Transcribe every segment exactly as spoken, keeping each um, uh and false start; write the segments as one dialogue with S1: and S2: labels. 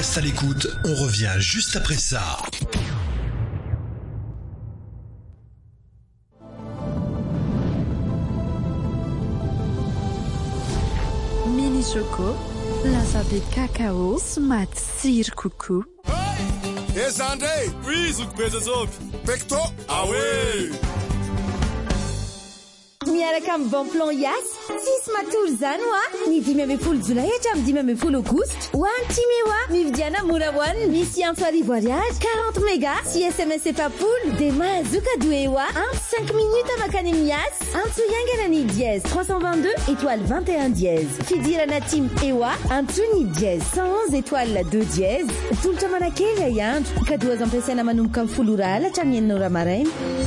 S1: Reste à l'écoute, on revient juste après ça.
S2: Mini Choco, lasa be cacao, smat sir coucou.
S3: Hey, Sunday.
S4: Oui, zokupeza zopi.
S3: Pecto.
S4: Ah ouais.
S5: Miaraka amin'ny bon plan yas sisy matory zany oa ny dimy amby folo jolay hatramin'ny dimy amby folo aogositra ho an'ty oa mividiana mora hoaniny misy anfarivo ariary quarante méga sy S M S efapolo de mahazoka doe oa ampy cinq minutes makany amin'ny yas antso iangana ny dièse trois cent vingt-deux étoile vingt et un dièse fidirana team ewa antso ny dièse cent onze étoile deux dièse tolotra manakely ay andro ka doa ampiasaina manomboka amin'ny folo ora alatra amin'ny enina ora maraina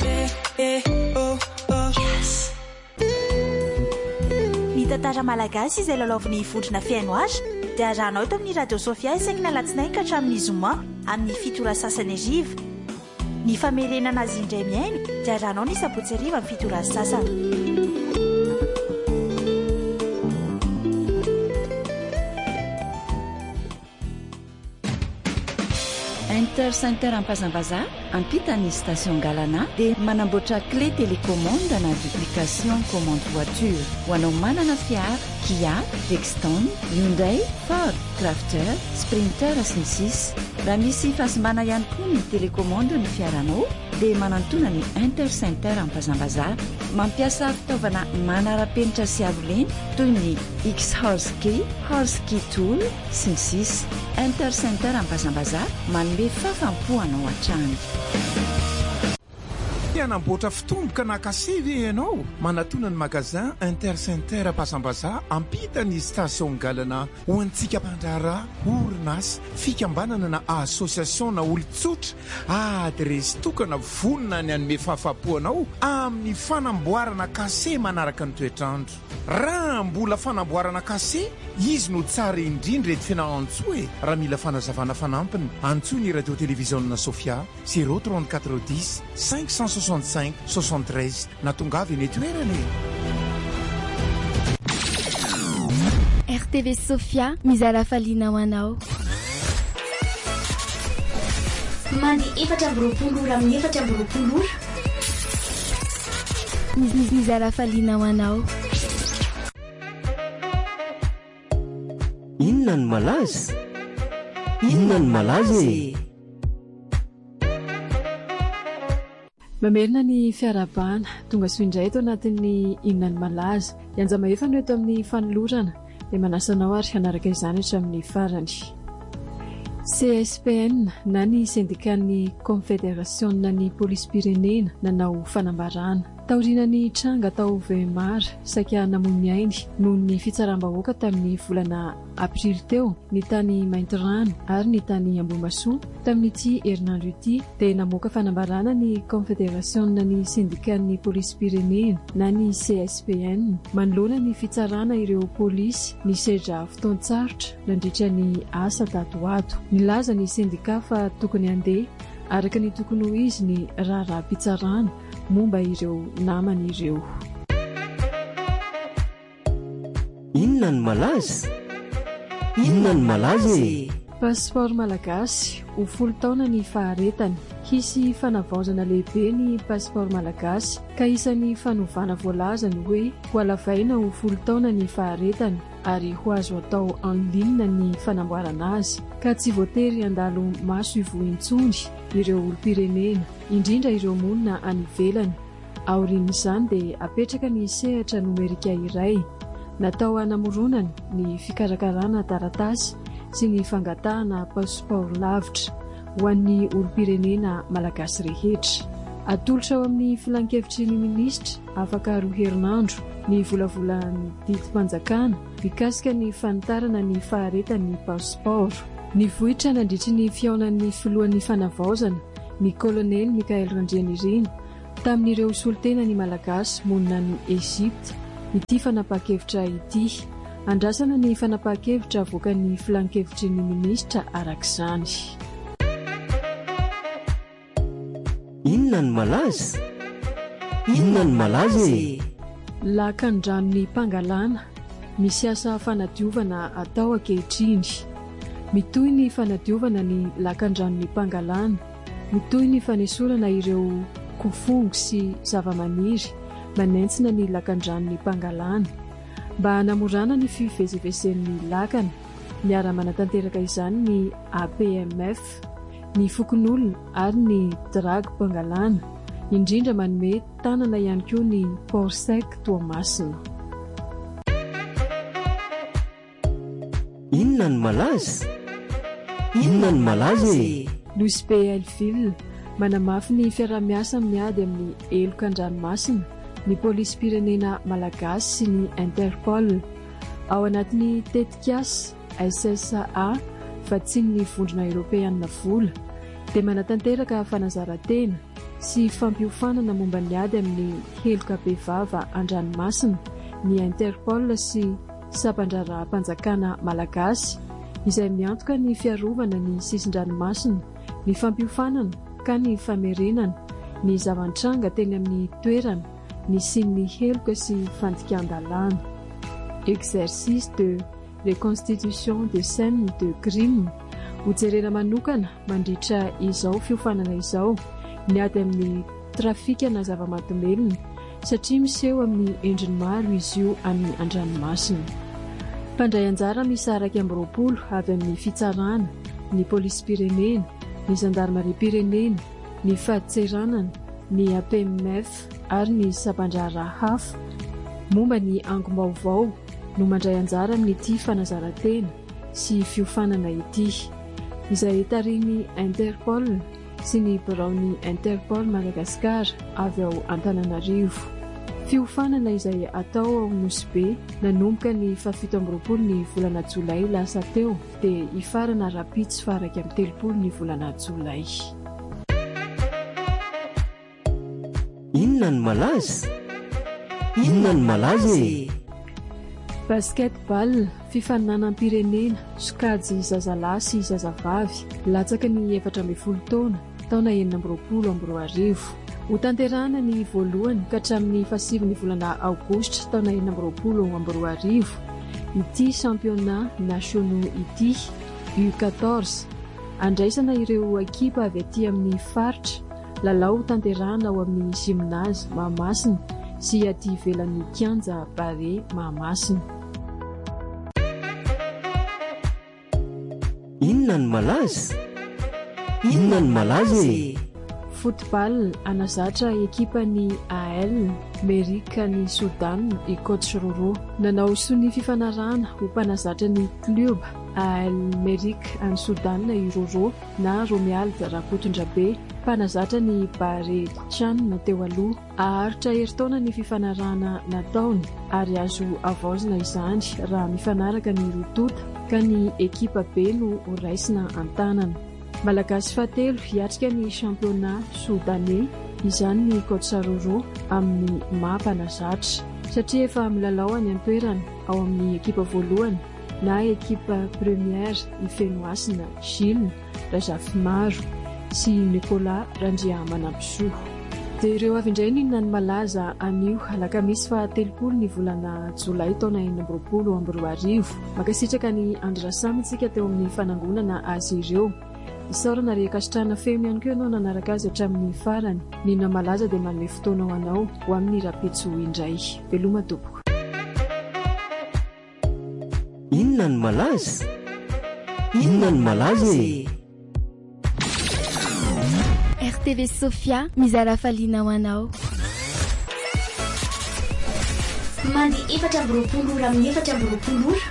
S6: Tantara malagasy izay lalaoviny vondrona fiaino azy dia arahanao eto amin'ny radio Sofia isaina alatsinainy ka hatramin'ny zoma amin'ny fito ora sasany ariva. Ny famerenana azy indray miaino dia arahanao ny sabotsy ariva amin'ny fito ora sasany.
S2: Intercenter Ampazambaza ampita ny station Galana dia manamboatra clé télécommande na duplication commande voiture ho anao manana fiara Kia, Dexton, Hyundai, Ford, Crafter, Sprinter sy ny sisa. Raha misy fahasimana ihany koa ny télécommande ny fiaranao dia manantona ny Intercenter Ampazambaza mampiasa fitaovana manara-penitra sy avoleny toy ny X-Horse-Key, Horse-Key Tool sy ny sisa. Intercenter Ampazambaza manome fafampoanao hatrany.
S7: Anamboatra fitomboka nakasivy ianao manatona ny magazin Intercenter Ampazambaza ampita ny station Galana ho antsika mpandrara orinasa fikambanana na association na olon-tsotra adresy tokana vonona ny anome fahafapoanao amin'ny fanamboarana kase manaraka ny toetrandro. Raha mbola fanamboarana kase izy no tsara indrindra ety fianahantso e raha mila fanazavana fanampiny antso ny radio télévision Sofia zéro trente-quatre dix cinq cent soixante-cinq soixante-treize na tongavy ny toerany.
S8: R T V Sofia mizara faliana ho anao.
S9: Mandi efatra amby roapolo ora amin'ny efatra amby roapolo ora.
S8: Mizara faliana ho anao.
S10: Inona ny malaza? Inona ny malaza e?
S11: Mamerina ny fiarabana tonga soindray eto anatin'ny inona ny malaza ianjama efa no eto amin'ny fanolorana dia manasanao ary hanaraka izany hatramin'ny farany. C S P N na ny syndicat-ny confédération ny police pirenena nanao fanambarana taorinany tranga tao Vemar saika namony ainy noho ny fitsaram-bahoaka tamin'ny volana aprily teo ny tany Maintirano ary ny tany Ambohimasoa tamin'ity herinandro ity dia namoaka fanambarana ny confédération ny syndicat-ny police pirenena na ny C S P N manoloana ny fitsarana ireo polisy ny sedra fotoan-tsarotra nandritra ny asa tatoato. Nilaza ny syndicat fa tokony andeha araka ny tokony ho izy ny raharaham-pitsarana momba ireo namany ireo.
S10: Inona ny malaza? Inona ny malaza e?
S11: Passeport malagasy ho folo taona ny faharetany. Hisy fanavaozana lehibe ny passeport malagasy ka isan'ny fanovana voalaza ny hoe ho alavaina ho folo taona ny faharetany ary ho azo atao en ligne ny fanamboarana azy ka tsy voatery andalo maso ivohintsony ireo olom-pirenena indrindra ireo monina any ivelany. Aorian'izany dia apetraka ny sehatra nomerika iray natao hanamoronana ny fikarakarana taratasy sy ny fangatahana passeport lavitra ho an'ny olom-pirenena malagasy rehetra. Atolotra ao amin'ny filan-kevitry ny minisitra afaka roa herinandro ny volavolan'ny didim-panjakana mikasika ny fanitarana ny faharetan'ny passeport. Ny vohitra nandritry ny fiaonan'ny filohan'ny fanavaozana ny kolonely Mikael Randrianirina tamin'ireo solotena ny malagasy monina ny Egypte ity fanapahan-kevitra ity. Andrasana ny fanapahan-kevitra avoakan'ny filan-kevitry ny minisitra arak'izany.
S10: Inona ny malaza? Inona ny malaza e?
S11: Lakan-drano ny mpangalana misy asa fanadiovana atao ankehitriny. mitoy ny fanadiovana ny lakandranony mpangalana, mitoy ny fanesorana ireo kofongo sy zavamaniry manentsina ny lakandranony mpangalana mba hanamorana ny fivezivezen'ny lakana. Miara-manatanteraka izany ny A P M F, ny fokon'olona ary ny drag mpangalana, indrindra manome tanana ihany koa ny Porsec Toamasina.
S10: Inona ny malaza? Inona ny malaza e?
S11: Louis P. Elville manamafy ny fiarah-miasa miady amin'ny elok'an-dranomasina, ny polisy pirenena malagasy sy ny Interpol. Ao anatin'ny tetikasa S S A vatsiny ny vondrona Europeanina vola dia manatanteraka fanazarantena sy fampiofanana momba ny ady amin'ny heloka be vava an-dranomasina ny Interpol sy sampandraram-panjakana malagasy izay miantoka ny fiarovana ny sisin-dranomasina, ny fampiofanana ka ny famerenana, ny zavantranga teny amin'ny toerana, ny sin'ny heloka sy fandikan-dalàna. Exercice de reconstitution des scènes de crime, hojerena manokana mandritra izao fiofanana izao miady amin'ny trafikana zava-mahadomelina satria miseho amin'ny endriny maro izy io any an-dranomasina. Mpandray anjara misaraka amby roapolo avy amin'ny fitsarana, ny polisy pirenena, ny gendarmerie pirenena, ny faditseranana, ny A P M F ary ny sampandrara hafa momba ny angom-baovao no mandray anjara amin'ity fanazarantena sy fiofanana ity izay tariny Interpol sy ny biraon'ny Interpol Madagasikara avy ao Antananarivo. Fiofanana izay atao ao Nosbe nanomboka ny fahafito amby roapolo ny volana Jolay lasa teo dia ifarana rapitsy faraka amin'ny telopolo ny volana Jolay.
S10: Inona ny malaza? Inona ny malaza e?
S11: Basketball, fifaninanam-pirenena, sokajy zazalahy sy zazavavy, latsaka ny efatra amby folo taona, taona enina amby roapolo amby roa arivo. Ho tanterahana ny voalohany ka hatramin'ny fahasivy ny volana aogositra taona enina amby roapolo amby roa arivo. Ity championnat nationaux ity U quatorze andraisana ireo ekipa avy aty amin'ny faritra, lalao tanterahana ao amin'ny gymnase Mahamasina sy aty ivelan'ny kianja Bare Mahamasina.
S10: Inona ny malaza? Inona ny malaza e?
S11: Football anazatra ekipa ny A L Merika ny Sudan i coach Roro. Nanao sony fifanarana ho mpanazatra ny club A L Merika any Sudan i Roro na Romuald Rakotondrabe, mpanazatra ny Bare Tchan teo aloha. Aharitra heritaona ny fifanarana nataony ary azo avaozina izany raha mifanaraka ny rotota ka ny ekipa be no horaisina an-tanana. Malagasy fahatelo hiatrika ny championnat soudanais izany ny coach Roro amin'ny maha-mpanazatra satria efa milalao any an-toerana ao amin'ny ekipa voalohany na ekipa première ifenoasina Gilles Razafimaro sy Nicolas Randriamanampisoa. Dia ireo avy indray ninona ny malaza anio alakamisy fahatelopolo ny volana Jolay taona enina amby roapolo amby roa arivo. Makasitraka ny andrasamy isika teo amin'ny fanangonana azy ireo. Isaorana riakasitrana femo ihany koa ianao nanaraka azy hatramin'ny farany. Ninona malaza dia manome fotoana ho anao ho amin'ny rapitso indray. Veloma tompoko.
S10: Inona ny malaza? Inona ny malaza e?
S8: R T V Sofia mizara faliana ho anao.
S9: Mandi efatra amby roapolo ora amin'ny efatra amby roapolo ora.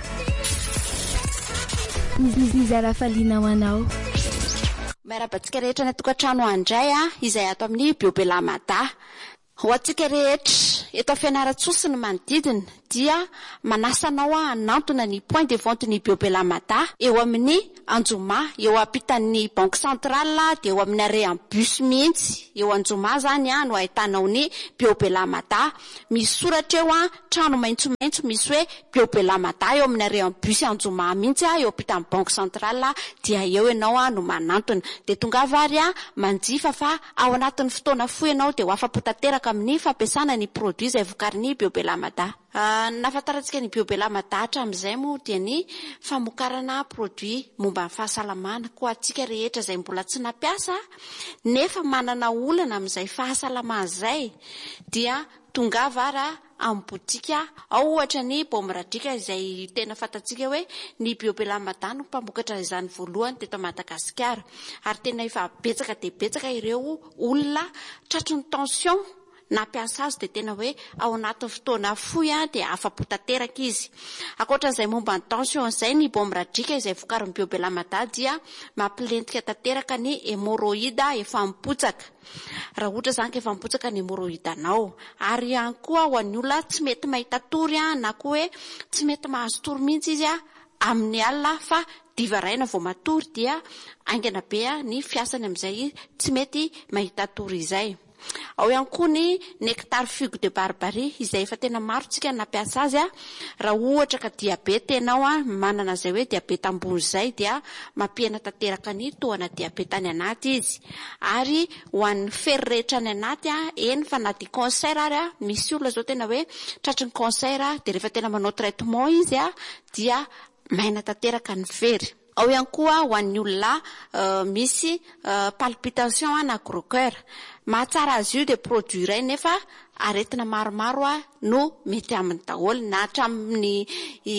S8: Mizara faliana ho anao.
S12: Miarabantsika rehetra ny tokantrano andray a izay ato amin'ny Biobelamada. Ho antsika rehetra eto fianaratsosy ny manodidina dia manasa anao a hanantona ny point de vente ny Biobelamada eo amin'ny Anjoma, eo ampitan'ny Banque Centrale dia eo amin'ny arean'ny bus mihitsy. Eo Anjoma zany a no ahitanao ny Biobelamada. Misy soratra eo a trano maitsomaitso misy hoe Biobelamada eo amin'ny arean'ny bus Anjoma mihitsy a eo ampitan'ny Banque Centrale dia eo ianao a no manantona. Dia tonga vary a manjifa fa ao anatin'ny fotoana fohy ianao dia ho afapo tanteraka amin'ny fampiasana ny produit izay vokarin'ny Biobelamada. nafantarantsika ny biobela madahatra amin'izay moa dia ny famokarana produit momba ny fahasalamana ko atsika rehetra izay mbola tsy nampiasa nefa manana olana amin'izay fahasalamana izay dia tongava ra amin'ny botika ao ohatra ny bomradrika izay tena fantatsika hoe ny biobela madahatra no mpamokatra izany voalohany teto Madagasikara ary tena efa betsaka dia betsaka ireo olona tratry ny tension nampiasa azy dia tena hoe ao anatin'ny fotoana fohy dia afa-po tanteraka izy. Ankoatran'izay momba ny tension izay ny bomradrika izay vokarin'ny biobela madahatra dia mampilentika tanteraka ny hémorroïde efa mipotsaka. Raha ohatra zany ka efa mipotsaka ny hémorroïde anao ary ihany koa ho an'ny olona tsy mety mahita tory na koa hoe tsy mety mahazo tory mihitsy izy amin'ny alina fa diva raina vao matory dia aingana be ny fiasany amin'izay tsy mety mahita tory izay. Ao ihany koa ny nectar figue de barbarie izay efa tena maro tsika nampiasa azy raha ohatra ka diabeta ianao manana izay hoe diabeta ambony izay dia mampihena tanteraka ny tohana diabeta any anaty izy ary ho an'ny fery rehetra any anaty eny fa na dia cancer ary misy olona zao tena hoe tratry ny cancer dia rehefa tena manao traitement izy dia maina tanteraka ny fery. Ao ihany koa ho an'ny olona misy palpitation na gros cœur mahatsara azy io dia produit iray nefa aretina maromaro no mety aminy daholo na hatramin'ny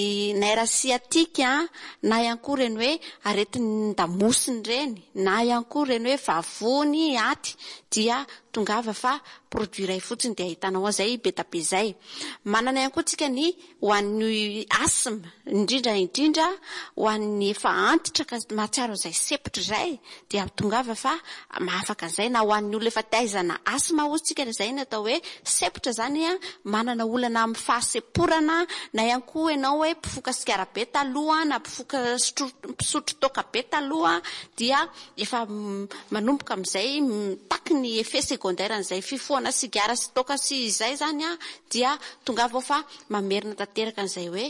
S12: nerf sciatique na ihany koa reny hoe aretin'ny damosiny reny na ihany koa reny hoe vavony aty dia tongava fa produit iray fotsiny dia ahitanao izay be tabe izay. Manana ihany koa tsika ny ho an'ny asthme indrindra indrindra ho an'ny efa antitra ka mahatsiaro izay sepotra izay dia tongava fa mahafaka an'izay na ho an'ny olona efa taizana asthme ozy tsika izay natao hoe sepotra zany manana olana amin'ny fahaseporana na ihany koa ianao hoe mpifoka sigara be taloha na mpifoka mpisotro toaka be taloha dia efa manomboka amin'izay taky ny effet secondaire an'izay fifohana sigara sy toaka sy izay zany dia tongava fa mamerina tanteraka an'izay hoe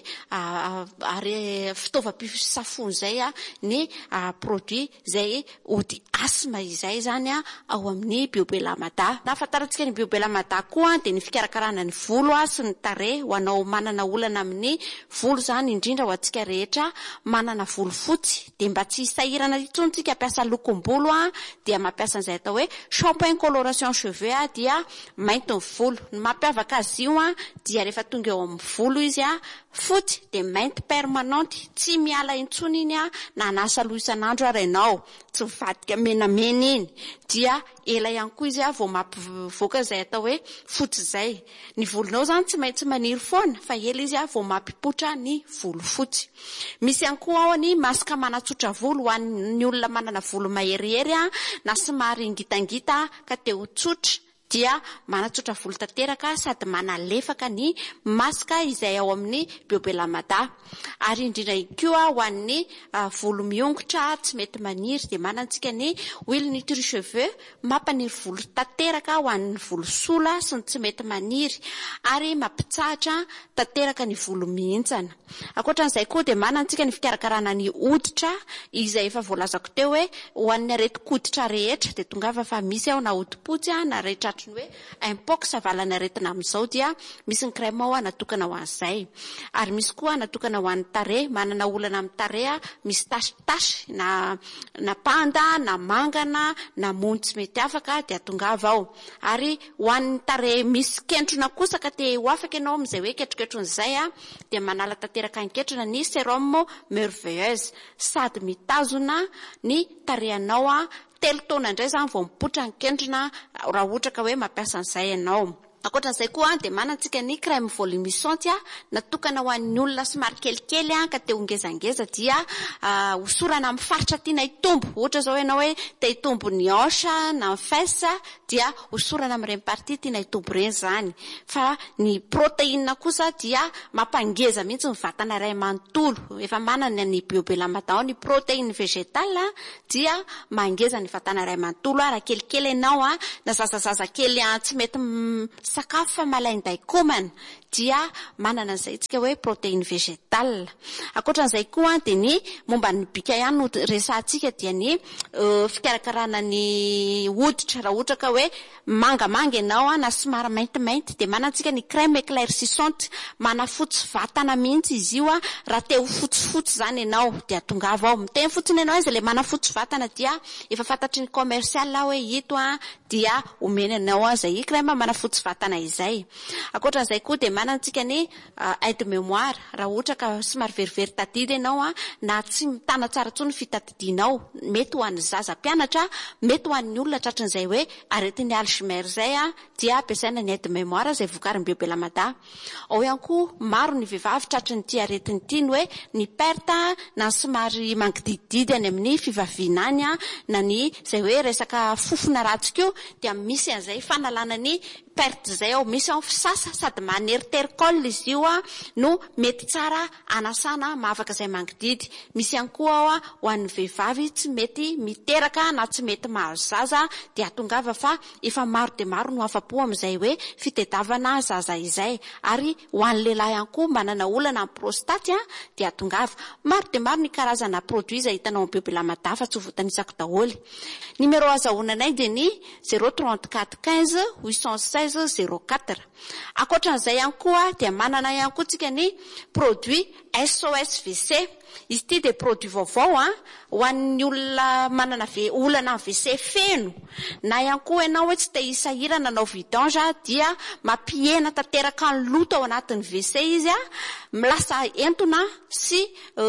S12: ary fitaovam-pisafony izay ny produit izay ody asthme izay zany ao amin'ny biobela madahatra. Nahafantarantsika ny biobela madahatra koa dia ny fikarakarana ny volo sy ny tarehy ho anao manana olana amin'ny volo zany indrindra ho antsika rehetra manana volo fotsy dia mba tsy hisahirana intsony tsika hampiasa lokom-bolo dia mampiasa an'izay atao hoe shampoing coloration cheveux dia mainty ny volo. Ny mampiavaka azy io dia rehefa tonga eo amin'ny volo izy fotsy dia mainty permanente tsy miala intsony iny na anasa loha isan'andro ary ianao tsy mivadika menamena iny dia ela ihany koa izy vao mampivoaka izay atao hoe fotsy izay. Ny volonao zany tsy maintsy maniry foana fa ela izy vao mampipotra ny volo fotsy. Misy ihany koa ao ny masaka manatsotra volo ho an'ny olona manana volo maherihery na somary ngitangita ka te ho tsotra dia manatsotra volo tanteraka sady manalefaka ny masaka izay ao amin'ny biobela madahatra. Ary indrindra koa ho an'ny volo miongotra tsy mety maniry dia manantsika ny huile nutri cheveux mampaniry volo tanteraka ho an'ny volo sola sy ny tsy mety maniry ary mampitsahatra tanteraka ny volo mihintsana. Ankoatran'izay koa dia manantsika ny fikarakarana ny hoditra izay efa voalazako teo hoe ho an'ny areti-koditra rehetra dia tongava fa misy ao na hodi-potsy na rehetra ny hoe impox avalana aretina amin'izao dia misy ny crème ao natokana ho an'izay. Ary misy koa natokana ho an'ny tarehy manana olana amin'ny tarehy misy tasitasy na na panda na mangana na mony tsy mety afaka dia tongava ao. Ary ho an'ny tarehy misy kentrona kosa ka te ho afaka ianao amin'izay hoe ketroketronyizay dia manala tanteraka ny ketrona ny sérum merveilleuse sady mitazona ny tarehinao telo taona indray zany vao mipotra ny kendrina raha ohatra ka hoe mampiasa an'izay ianao. Ankoatran'izay koa dia manantsika ny crème volumisante natokana ho an'ny olona somary kelikely ka te hongezangeza dia hosorana amin'ny faritra tiana hitombo. Ohatra zao ianao hoe te hitombo ny hanche na ny fesse dia hosorana amin'ireny partie tiana hitombo ireny zany. Fa ny protéine kosa dia mampangeza mihitsy ny vatana iray manontolo. Efa manana ny biobela madahatra ny protéine végétale dia mangeza ny vatana iray manontolo raha kelikely ianao na zazazaza kely tsy mety sakafo fa malainday komana dia manana an'izay tsika hoe protéine végétale. Akoatran'izay koa dia ny momba ny bika ihany no resantsika dia ny fikarakarana ny hoditra. Raha ohatra ka hoe mangamanga ianao na somary maintimainty dia manantsika ny crème éclaircissante, manafotsy vatana mihitsy izy io a. Raha te ho fotsifotsy zany ianao dia tongava ao miteny fotsiny ianao izy le manafotsy vatana dia efa fantatry ny commercial hoe ito a dia omenanao a zay crème manafotsy vatana izay. Akoatran'izay koa dia manantsika ny aide mémoire. Raha ohatra ka somary verivery tadidy ianao a na tsy mitana tsara tsony fitadidinao, mety ho an'ny zaza mpianatra, mety ho an'ny olona tratran'izay hoe aretin'ny Alzheimer zay a dia ampiasaina ny aide mémoire zay vokarin'ny Biobelamada. Ao ihany koa maro ny vehivavy tratran'ny ty aretiny ty ny hoe ny perte na somary mangidididy any amin'ny fivaviana any a na ny zay hoe resaka fofona ratsika io dia misy an'izay fanalana ny perte zay ao, misy ao fisasa sady maneritericole izy io a no mety tsara anasana mahavaka izay mangididy. Misy ihany koa ao a ho an'ny vehivavy tsy mety miteraka na tsy mety mahazo zaza dia tongava fa efa maro dia maro no afa-po amin'izay hoe fitediavana zaza izay. Ary ho an'ny lehilahy ihany koa manana olana amin'ny prostate a dia tongava maro dia maro ny karazana produit izay hitanao amin'ny Biobelamada fa tsy ho voatanisako daholo. Numéro azahoananay dia ny zéro trente-quatre quinze huit cent seize zéro quatre. Akoatran'izay ihany koa dia manana ihany koa tsika ny produit S O S V C. Izy ity dia produit vaovao a ho an'ny olona manana olana V C feno na ihany koa ianao hoe tsy te hisahirana nanao vidange dia mampihena tanteraka ny loto ao anatin'ny V C izy a, milasa entona sy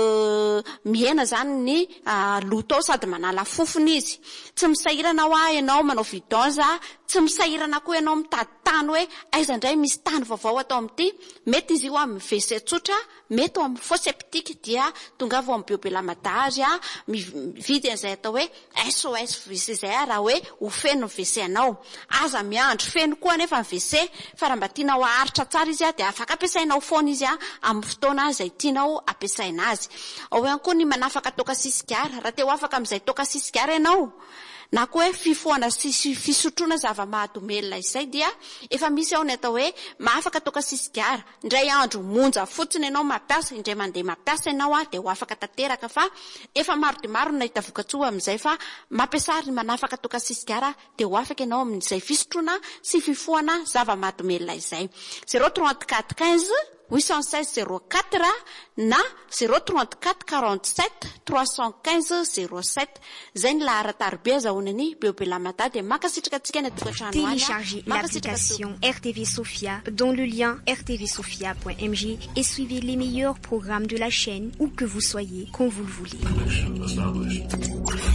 S12: mihena zany ny loto ao sady manala fofony izy. Tsy misahirana ho a ianao manao vidange, tsy misahirana koa ianao mitady tany hoe aiza indray misy tany vaovao atao amin'ity. Mety izy io amin'ny V C tsotra, mety amin'ny fosse septique dia tongava amin'ny Biobelamada azy a mividy an'izay atao hoe S O S V C zay raha hoe ho feno ny V C anao. Aza miandro feno koa nefa ny V C fa raha mba tianao aharitra tsara izy a dia afaka ampiasainao foana izy a amin'ny fotoana izay tianao ampiasaina azy. Ao ihany koa ny manafaka toka sisigara. Raha te ho afaka amin'izay toka sisigara ianao na koa hoe fifohana sy fisotroana zava-mahadomelina izay dia efa misy ao ny atao hoe mahafaka toka sisigara. Indray andro monja fotsiny ianao mampiasa, indray mandeha mampiasa ianao a dia ho afaka tanteraka fa efa maro dia maro nahita vokatsoa amin'izay fa mampiasa ny manafaka toka sisigara dia ho afaka ianao amin'izay fisotroana sy fifohana zava-mahadomelina izay. zéro trente-quatre quinze huit cent seize zéro quatre na zéro trente-quatre quarante-sept trois cent quinze zéro sept. Zay ny laharan-tarobe azahoanany Biobelamada dia makasitraka antsika ny tokantrano any.
S13: Téléchargez l'application R T V Sofia dont le lien r t v sofia point m j et suivez les meilleurs programmes de la chaîne où que vous soyez, quand vous le voulez.